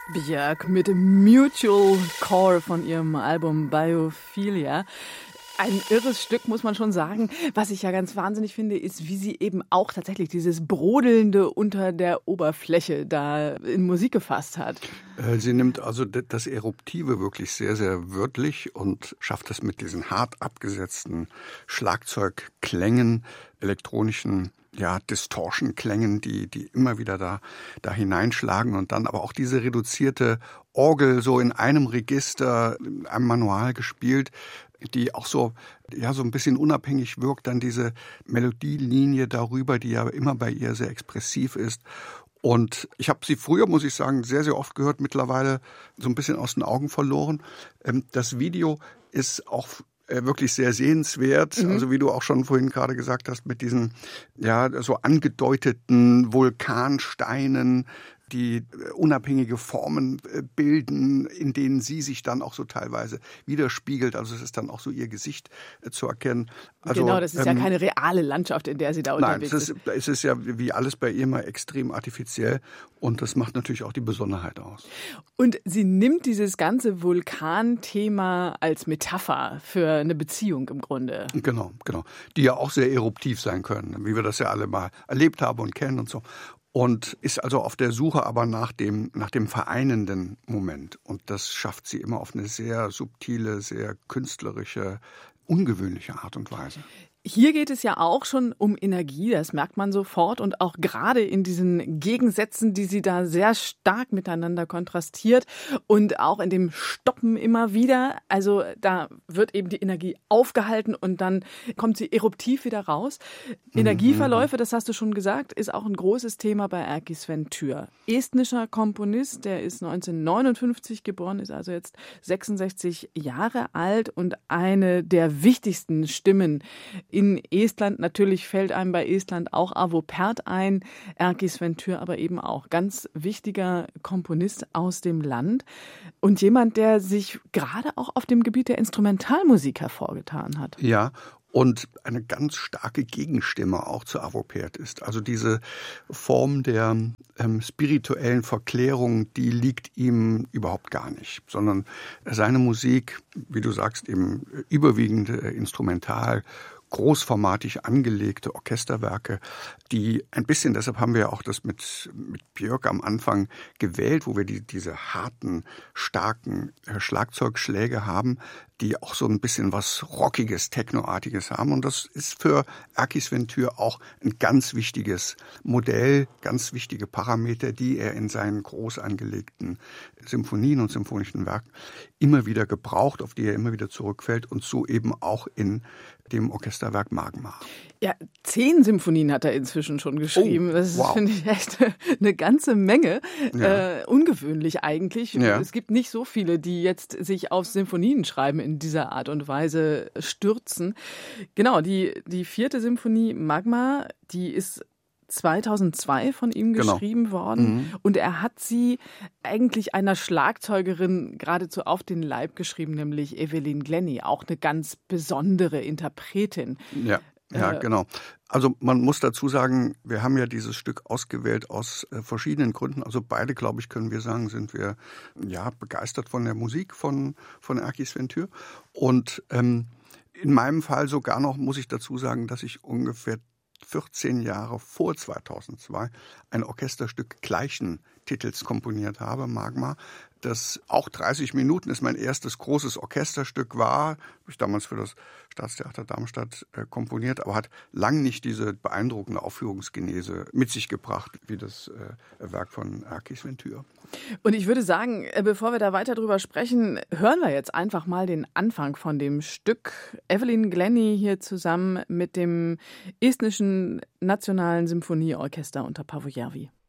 Björk mit Mutual Core von ihrem Album Biophilia. Ein irres Stück, muss man schon sagen. Was ich ja ganz wahnsinnig finde, ist, wie sie eben auch tatsächlich dieses Brodelnde unter der Oberfläche da in Musik gefasst hat. Sie nimmt also das Eruptive wirklich sehr, sehr wörtlich und schafft es mit diesen hart abgesetzten Schlagzeugklängen, elektronischen Distortion-Klängen, die immer wieder da hineinschlagen und dann aber auch diese reduzierte Orgel so in einem Register, einem Manual gespielt, die auch so ein bisschen unabhängig wirkt, dann diese Melodielinie darüber, die ja immer bei ihr sehr expressiv ist. Und ich habe sie früher, muss ich sagen, sehr, sehr oft gehört, mittlerweile so ein bisschen aus den Augen verloren. Das Video ist auch wirklich sehr sehenswert, also wie du auch schon vorhin gerade gesagt hast, mit diesen so angedeuteten Vulkansteinen, die unabhängige Formen bilden, in denen sie sich dann auch so teilweise widerspiegelt. Also es ist dann auch so ihr Gesicht zu erkennen. Also, genau, das ist ja keine reale Landschaft, in der sie da unterwegs ist. Nein, es ist ja wie alles bei ihr mal extrem artifiziell und das macht natürlich auch die Besonderheit aus. Und sie nimmt dieses ganze Vulkanthema als Metapher für eine Beziehung im Grunde. Genau. Die ja auch sehr eruptiv sein können, wie wir das ja alle mal erlebt haben und kennen und so. Und ist also auf der Suche aber nach dem vereinenden Moment. Und das schafft sie immer auf eine sehr subtile, sehr künstlerische, ungewöhnliche Art und Weise. Hier geht es ja auch schon um Energie, das merkt man sofort. Und auch gerade in diesen Gegensätzen, die sie da sehr stark miteinander kontrastiert und auch in dem Stoppen immer wieder. Also da wird eben die Energie aufgehalten und dann kommt sie eruptiv wieder raus. Energieverläufe, das hast du schon gesagt, ist auch ein großes Thema bei Erkki Sven Tür. Estnischer Komponist, der ist 1959 geboren, ist also jetzt 66 Jahre alt und eine der wichtigsten Stimmen in Estland. Natürlich fällt einem bei Estland auch Arvo Pärt ein, Erkki Sven Tür aber eben auch. Ganz wichtiger Komponist aus dem Land und jemand, der sich gerade auch auf dem Gebiet der Instrumentalmusik hervorgetan hat. Ja, und eine ganz starke Gegenstimme auch zu Arvo Pärt ist. Also diese Form der spirituellen Verklärung, die liegt ihm überhaupt gar nicht, sondern seine Musik, wie du sagst, eben überwiegend instrumental, großformatig angelegte Orchesterwerke, die ein bisschen, deshalb haben wir auch das mit Björk am Anfang gewählt, wo wir diese harten, starken Schlagzeugschläge haben, die auch so ein bisschen was Rockiges, Technoartiges haben. Und das ist für Erkki Sven Tür auch ein ganz wichtiges Modell, ganz wichtige Parameter, die er in seinen groß angelegten Symphonien und symphonischen Werken immer wieder gebraucht, auf die er immer wieder zurückfällt und so eben auch in dem Orchesterwerk Magma. Ja, 10 Symphonien hat er inzwischen schon geschrieben. Oh, das wow. Finde ich echt eine ganze Menge. Ja. Ungewöhnlich eigentlich. Ja. Es gibt nicht so viele, die jetzt sich auf Symphonien schreiben in dieser Art und Weise stürzen. Genau, die 4. Symphonie Magma, die ist 2002 von ihm geschrieben worden und er hat sie eigentlich einer Schlagzeugerin geradezu auf den Leib geschrieben, nämlich Evelyn Glennie, auch eine ganz besondere Interpretin. Ja, genau. Also man muss dazu sagen, wir haben ja dieses Stück ausgewählt aus verschiedenen Gründen. Also beide, glaube ich, können wir sagen, sind wir begeistert von der Musik von Erkki Sven Tür. Und in meinem Fall sogar noch, muss ich dazu sagen, dass ich ungefähr 14 Jahre vor 2002 ein Orchesterstück gleichen Titels komponiert habe, Magma, das auch 30 Minuten ist, mein erstes großes Orchesterstück war, habe ich damals für das Staatstheater Darmstadt komponiert, aber hat lang nicht diese beeindruckende Aufführungsgenese mit sich gebracht, wie das Werk von Erkki Sven Tür. Und ich würde sagen, bevor wir da weiter drüber sprechen, hören wir jetzt einfach mal den Anfang von dem Stück. Evelyn Glennie hier zusammen mit dem estnischen Nationalen Symphonieorchester unter Paavo Järvi.